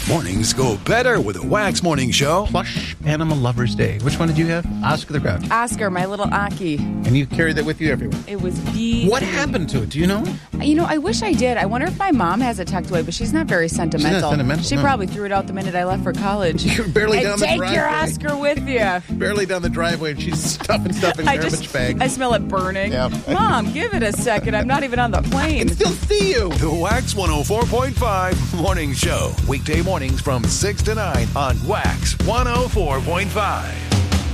Mornings go better with a Wax Morning Show. Plush Animal Lovers Day. Which one did you have? Oscar the Grouch. Oscar, my little Aki. And you carried that with you everywhere. It was beautiful. What happened to it? Do you know? I wish I did. I wonder if my mom has it tucked away, but she's not very sentimental. She's not sentimental, She no. probably threw it out the minute I left for college. You're barely down the driveway. Take your Oscar with you. Barely down the driveway, and she's stuffing stuff in garbage bags. I smell it burning. Yeah. Mom, give it a second. I'm not even on the plane. I can still see you. The Wax 104.5 Morning Show. Weekday mornings from 6 to 9 on Wax 104.5.